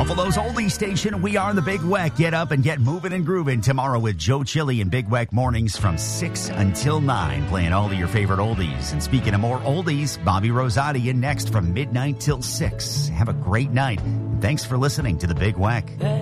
Buffalo's oldie station, we are the Big Weck. Get up and get moving and grooving tomorrow with Joe Chili and Big Weck mornings from 6 until 9, playing all of your favorite oldies. And speaking of more oldies, Bobby Rosati in next from midnight till 6. Have a great night. And thanks for listening to the Big Weck.